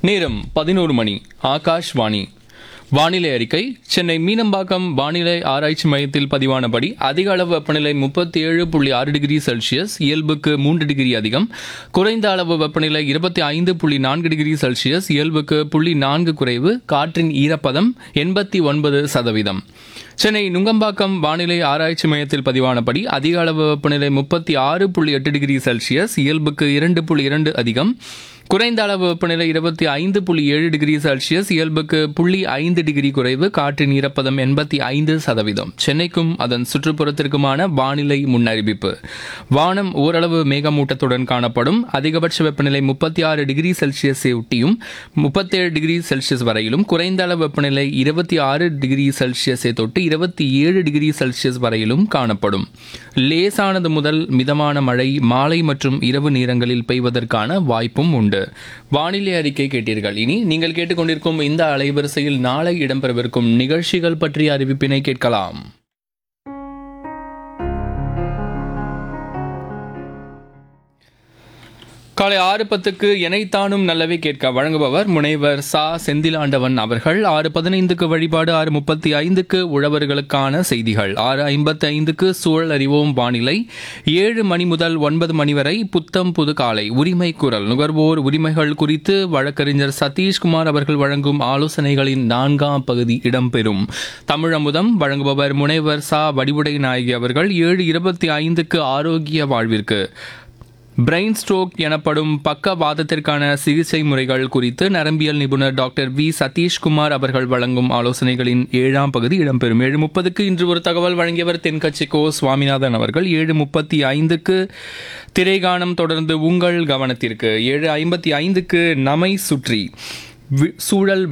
நேரம் 11 மணி. ஆகாஷ்வாணி. வானிலை அறிக்கை. சென்னை மீனம்பாக்கம் வானிலை ஆராய்ச்சி மையத்தில் பதிவானபடி அதிக அளவு வெப்பநிலை 37.6 டிகிரி செல்சியஸ், இயல்புக்கு 3 டிகிரி அதிகம். குறைந்த அளவு வெப்பநிலை 25.4 டிகிரி செல்சியஸ், இயல்புக்கு 0.4 குறைவு. காற்றின் ஈரப்பதம் 89%. சென்னை நுங்கம்பாக்கம் வானிலை ஆராய்ச்சி மையத்தில் பதிவானபடி அதிக அளவு வெப்பநிலை 36.8 டிகிரி செல்சியஸ், இயல்புக்கு 2.2 அதிகம். குறைந்த அளவு வெப்பநிலை 25.7 டிகிரி செல்சியஸ், இயல்புக்கு 0.5 டிகிரி குறைவு. காற்றின் ஈரப்பதம் 85%. சென்னைக்கும் அதன் சுற்றுப்புறத்திற்குமான வானிலை முன்னறிவிப்பு. வானம் ஓரளவு மேகமூட்டத்துடன் காணப்படும். அதிகபட்ச வெப்பநிலை 36 டிகிரி செல்சியஸை ஒட்டியும் 37 டிகிரி செல்சியஸ் வரையிலும், குறைந்த அளவு வெப்பநிலை 26 டிகிரி செல்சியஸை தொட்டு 27 டிகிரி செல்சியஸ் வரையிலும் காணப்படும். லேசானது முதல் மிதமான மழை மாலை மற்றும் இரவு நேரங்களில் பெய்வதற்கான வாய்ப்பும் உண்டு. வானிலை அறிக்கை கேட்டீர்கள். இனி நீங்கள் கேட்டுக்கொண்டிருக்கும் இந்த அலைவரிசையில் நாளை இடம்பெறவிருக்கும் நிகழ்ச்சிகள் பற்றிய அறிவிப்பினை கேட்கலாம். காலை 6:10க்கு எனைத்தானும் நல்லவே கேட்க வழங்குபவர் முனைவர் சா செந்திலாண்டவன் அவர்கள். 6:15க்கு வழிபாடு, 6:35க்கு உழவர்களுக்கான செய்திகள், 6:55க்கு சூழல் அறிவோம் வானிலை, 7 மணி முதல் 9 மணி வரை புத்தம் புது காலை உரிமை குரல் நுகர்வோர் உரிமைகள் குறித்து வழக்கறிஞர் சதீஷ்குமார் அவர்கள் வழங்கும் ஆலோசனைகளின் 4ஆம் பகுதி இடம்பெறும். தமிழமுதம் வழங்குபவர் முனைவர் சா வடிவுடை நாயகி அவர்கள். 7:25க்கு ஆரோக்கிய வாழ்விற்கு பிரெயின் ஸ்ட்ரோக் எனப்படும் பக்கவாதத்திற்கான சிகிச்சை முறைகள் குறித்து நரம்பியல் நிபுணர் டாக்டர் வி சதீஷ்குமார் அவர்கள் வழங்கும் ஆலோசனைகளின் 7ஆம் பகுதி இடம்பெறும். 7:30க்கு இன்று ஒரு தகவல் வழங்கியவர் தென்கட்சி கோ சுவாமிநாதன் அவர்கள். 7:35க்கு திரைகானம் தொடர்ந்து உங்கள் கவனத்திற்கு. 7:55க்கு நம்மை சுற்றி சூழல்